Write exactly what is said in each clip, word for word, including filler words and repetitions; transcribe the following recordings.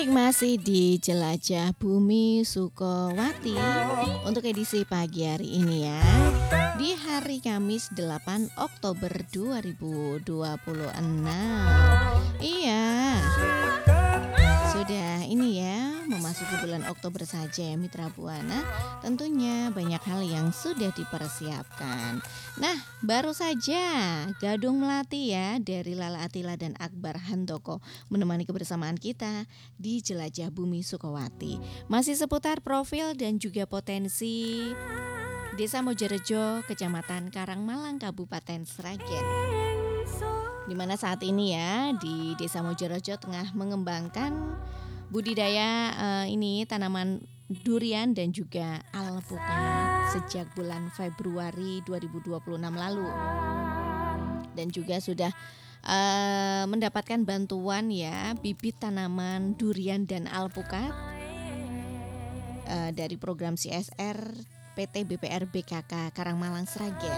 Baik, masih di Jelajah Bumi Sukowati untuk edisi pagi hari ini ya. Di hari Kamis delapan Oktober dua ribu dua puluh enam. Iya. Sudah ini ya, memasuki bulan Oktober saja ya Mitra Buana. Tentunya banyak hal yang sudah dipersiapkan. Nah, baru saja Gadung Melati ya dari Lala Atila dan Akbar Handoko menemani kebersamaan kita di Jelajah Bumi Sukowati. Masih seputar profil dan juga potensi Desa Mojorejo, Kecamatan Karangmalang, Kabupaten Sragen. Di mana saat ini ya di Desa Mojorejo tengah mengembangkan budidaya eh, ini tanaman durian dan juga alpukat sejak bulan Februari dua ribu dua puluh enam lalu. Dan juga sudah uh, mendapatkan bantuan ya bibit tanaman durian dan alpukat uh, dari program C S R P T B P R B K K Karangmalang Sragen.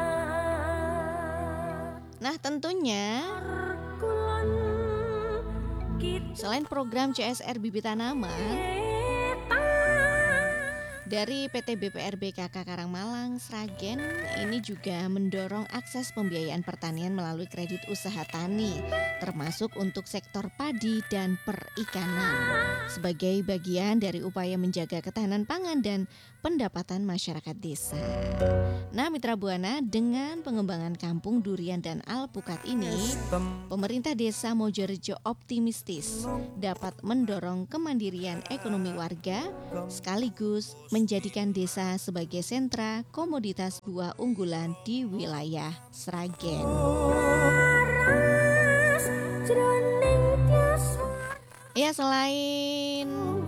Nah, tentunya selain program C S R bibit tanaman dari P T B P R B K K Karangmalang Sragen ini juga mendorong akses pembiayaan pertanian melalui kredit usaha tani, termasuk untuk sektor padi dan perikanan, sebagai bagian dari upaya menjaga ketahanan pangan dan pendapatan masyarakat desa. Nah, Mitra Buana, dengan pengembangan kampung durian dan alpukat ini, pemerintah Desa Mojorejo optimistis dapat mendorong kemandirian ekonomi warga sekaligus menjadikan desa sebagai sentra komoditas buah unggulan di wilayah Sragen. Ya, selain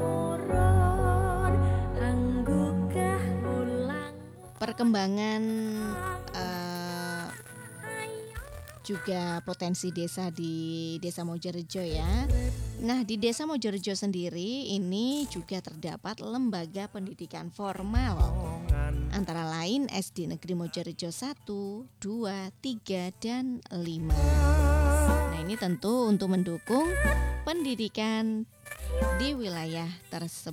perkembangan uh, juga potensi desa di Desa Mojorejo ya. Nah, di Desa Mojorejo sendiri ini juga terdapat lembaga pendidikan formal, antara lain S D Negeri Mojorejo satu, dua, tiga, dan lima. Nah, ini tentu untuk mendukung pendidikan di wilayah tersebut.